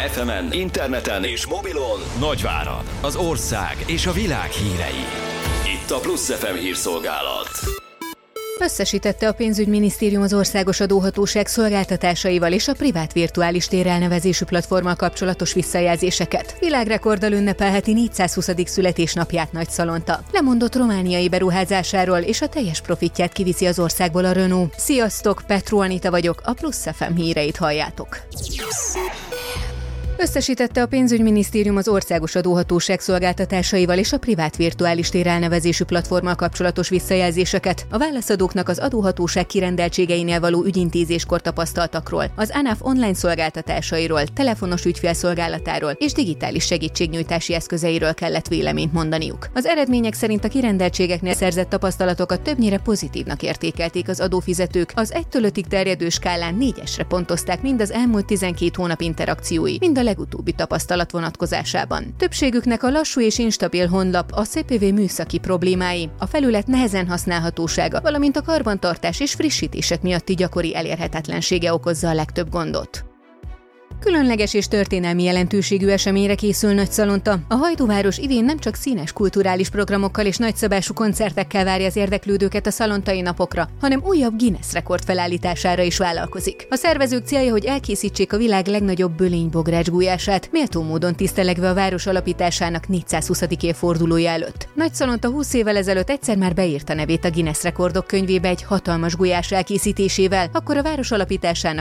FM-en, interneten és mobilon Nagyvárad, az ország és a világ hírei. Itt a Plusz FM hírszolgálat. Összesítette a pénzügyminisztérium az országos adóhatóság szolgáltatásaival és a privát virtuális tér elnevezésű platformmal kapcsolatos visszajelzéseket. Világrekorddal ünnepelheti 420. születésnapját Nagyszalonta. Lemondott romániai beruházásáról és a teljes profitját kiviszi az országból a Renault. Sziasztok, Petro Anita vagyok, a Plusz FM híreit halljátok. Összesítette a pénzügyminisztérium az országos adóhatóság szolgáltatásaival és a privát virtuális tér elnevezésű platformmal kapcsolatos visszajelzéseket a válaszadóknak az adóhatóság kirendeltségeinél való ügyintézéskor tapasztaltakról, az ANAF online szolgáltatásairól, telefonos ügyfélszolgálatáról és digitális segítségnyújtási eszközeiről kellett véleményt mondaniuk. Az eredmények szerint a kirendeltségeknél szerzett tapasztalatokat többnyire pozitívnak értékelték az adófizetők, az 1-től 5-ig terjedő skálán 4-esre pontozták mind az elmúlt 12 hónap interakciói, mind a legutóbbi tapasztalat vonatkozásában. Többségüknek a lassú és instabil honlap, a CPV műszaki problémái, a felület nehezen használhatósága, valamint a karbantartás és frissítések miatti gyakori elérhetetlensége okozza a legtöbb gondot. Különleges és történelmi jelentőségű eseményre készül Nagyszalonta. A Hajdúváros idén nem csak színes kulturális programokkal és nagyszabású koncertekkel várja az érdeklődőket a szalontai napokra, hanem újabb Guinness rekord felállítására is vállalkozik. A szervezők célja, hogy elkészítsék a világ legnagyobb bölénybogrács gulyását, méltó módon tisztelegve a város alapításának 420. évfordulója előtt. Nagyszalonta 20 évvel ezelőtt egyszer már beírta nevét a Guinness rekordok könyvébe egy hatalmas gulyás elkészítésével, akkor a város alapításának